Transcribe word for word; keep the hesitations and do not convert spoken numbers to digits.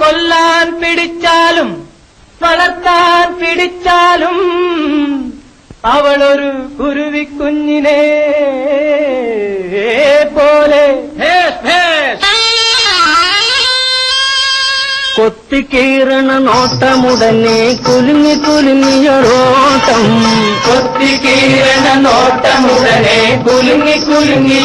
കൊല്ലാൻ പിടിച്ചാലും വളർത്താൻ പിടിച്ചാലും അവളൊരു കുരുവിക്കുഞ്ഞിനെ പോലെ കൊത്തിക്കീറണ നോട്ടമുടനെ കുലുങ്ങി കുലുങ്ങിയൊരോട്ടം കൊത്തിക്കീറണ നോട്ടമുടനെ കുലുങ്ങി കുലുങ്ങി